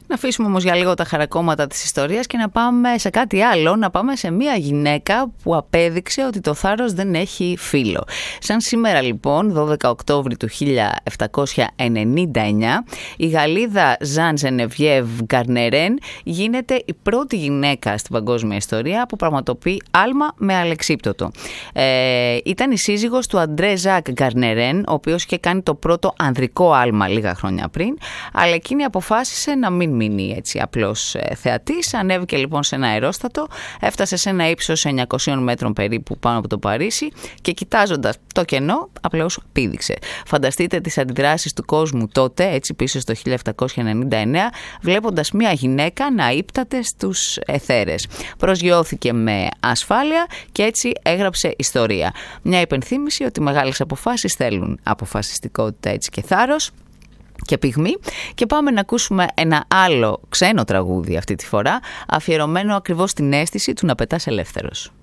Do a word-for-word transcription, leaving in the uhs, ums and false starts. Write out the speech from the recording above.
Να αφήσουμε όμως για λίγο τα χαρακόμματα της ιστορίας και να πάμε σε κάτι άλλο, να πάμε σε μια γυναίκα που απέδειξε ότι το θάρρος δεν έχει φύλο. Σαν σήμερα λοιπόν, δώδεκα Οκτώβρη του χίλια επτακόσια ενενήντα εννιά, η Γαλλίδα Ζαν Ζενεβιέβ Γκαρνερέν γίνεται η πρώτη γυναίκα στην παγκόσμια ιστορία που πραγματοποιεί άλμα με αλεξίπτωτο. Ε, ήταν η σύζυγος του Αντρέ Ζακ Γκαρνερέν, ο οποίος είχε κάνει το πρώτο ανδρικό άλμα λίγα χρόνια πριν, αλλά εκείνη αποφάσισε να μην μείνει έτσι απλώς θεατής. Ανέβηκε λοιπόν σε ένα αερόστατο, έφτασε σε ένα ύψος εννιακόσιων μέτρων περίπου πάνω από το Παρίσι και κοιτάζοντας το κενό απλώς πήδηξε. Φανταστείτε τις αντιδράσεις του κόσμου τότε, έτσι πίσω στο χίλια επτακόσια ενενήντα εννέα, βλέποντας μια γυναίκα να ύπταται στους αιθέρες. Προσγειώθηκε με ασφάλεια και έτσι έγραψε ιστορία. Μια υπενθύμηση ότι μεγάλες αποφάσεις θέλουν αποφασιστικότητα έτσι και θάρρος και πυγμή. Και πάμε να ακούσουμε ένα άλλο ξένο τραγούδι αυτή τη φορά, αφιερωμένο ακριβώς στην αίσθηση του να πετάς ελεύθερος.